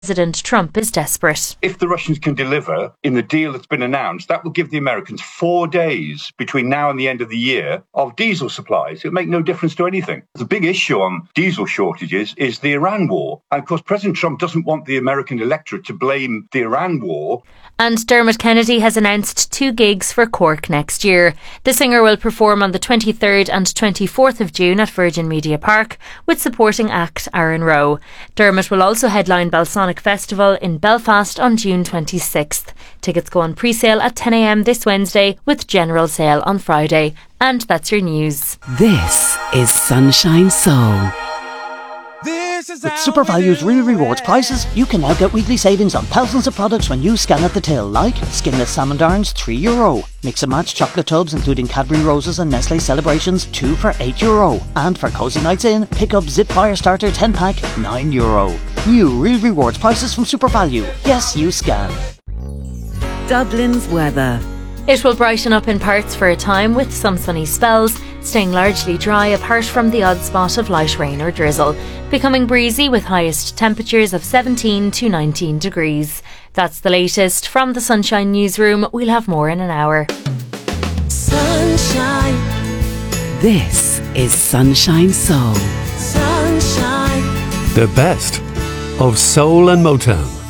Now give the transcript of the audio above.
President Trump is desperate. If the Russians can deliver in the deal that's been announced, that will give the Americans 4 days between now and the end of the year of diesel supplies. It'll make no difference to anything. The big issue on diesel shortages is the Iran war. And of course, President Trump doesn't want the American electorate to blame the Iran war. And Dermot Kennedy has announced 2 gigs for Cork next year. The singer will perform on the 23rd and 24th of June at Virgin Media Park with supporting act Aaron Rowe. Dermot will also headline Balsonic Festival in Belfast on June 26th. Tickets go on pre-sale at 10 a.m. this Wednesday with general sale on Friday. And that's your news. This is Sunshine Soul. With SuperValue's Real Rewards prices, you can now get weekly savings on thousands of products when you scan at the till, like skinless salmon darns, €3. Mix and match chocolate tubs including Cadbury Roses and Nestle Celebrations, 2 for €8. And for cozy nights in, pick up Zip Fire Starter 10-pack, €9. New Real Rewards prices from SuperValue. Yes, you scan. Dublin's weather. It will brighten up in parts for a time with some sunny spells, staying largely dry apart from the odd spot of light rain or drizzle, becoming breezy with highest temperatures of 17 to 19 degrees. That's the latest from the Sunshine Newsroom. We'll have more in an hour. Sunshine. This is Sunshine Soul. The best of soul and Motown.